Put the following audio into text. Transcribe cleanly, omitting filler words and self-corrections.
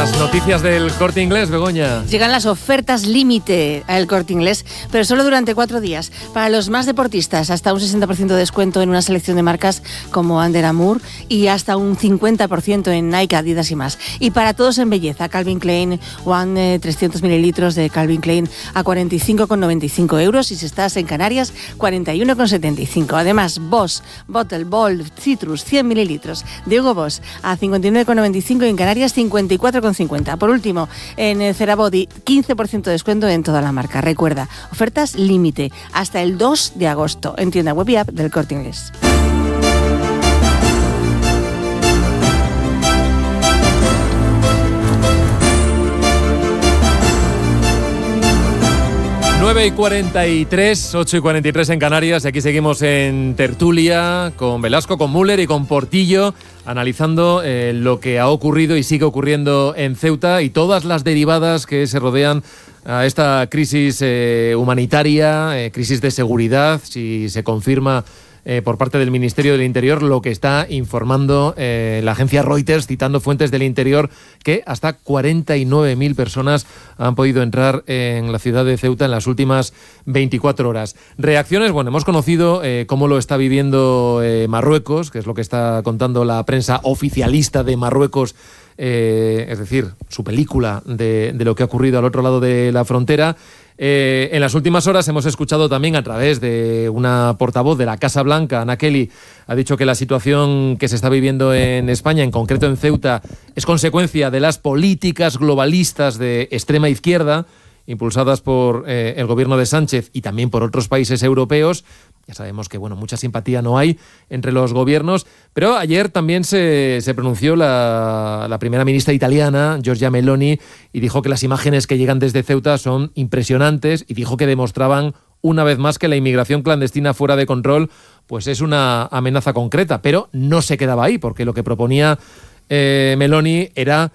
Las noticias del Corte Inglés, Begoña. Llegan las ofertas límite al Corte Inglés, pero solo durante 4 días. Para los más deportistas, hasta un 60% de descuento en una selección de marcas como Under Armour y hasta un 50% en Nike, Adidas y más. Y para todos en belleza, Calvin Klein One 300 mililitros de Calvin Klein a 45,95 euros y si estás en Canarias, 41,75. Además, Boss Bottle Bold Citrus 100 mililitros de Hugo Boss a 59,95 y en Canarias 54,50. Por último, en Cerabody, 15% de descuento en toda la marca. Recuerda, ofertas límite hasta el 2 de agosto en tienda web y app del Corte Inglés. y 43, 8 y 43 en Canarias, y aquí seguimos en tertulia con Velasco, con Müller y con Portillo, analizando lo que ha ocurrido y sigue ocurriendo en Ceuta y todas las derivadas que se rodean a esta crisis humanitaria, crisis de seguridad, si se confirma por parte del Ministerio del Interior lo que está informando la agencia Reuters, citando fuentes del interior, que hasta 49.000 personas han podido entrar en la ciudad de Ceuta en las últimas 24 horas. Reacciones, bueno, hemos conocido cómo lo está viviendo Marruecos, que es lo que está contando la prensa oficialista de Marruecos, es decir, su película de lo que ha ocurrido al otro lado de la frontera. En las últimas horas hemos escuchado también a través de una portavoz de la Casa Blanca, Anna Kelly, ha dicho que la situación que se está viviendo en España, en concreto en Ceuta, es consecuencia de las políticas globalistas de extrema izquierda, impulsadas por el gobierno de Sánchez y también por otros países europeos. Ya sabemos que mucha simpatía no hay entre los gobiernos, pero ayer también se pronunció la primera ministra italiana, Giorgia Meloni, y dijo que las imágenes que llegan desde Ceuta son impresionantes y dijo que demostraban una vez más que la inmigración clandestina fuera de control pues es una amenaza concreta, pero no se quedaba ahí, porque lo que proponía Meloni era